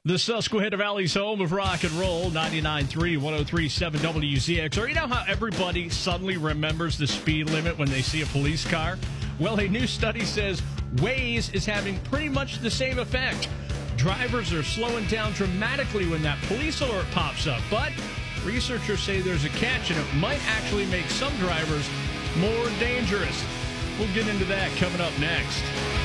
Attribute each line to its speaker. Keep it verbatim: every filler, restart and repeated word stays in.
Speaker 1: The Susquehanna Valley's home of rock and roll, ninety-nine point three, one oh three point seven W Z X R. You know how everybody suddenly remembers the speed limit when they see a police car? Well, a new study says Waze is having pretty much the same effect. Drivers are slowing down dramatically when that police alert pops up, but researchers say there's a catch, and it might actually make some drivers more dangerous. We'll get into that coming up next.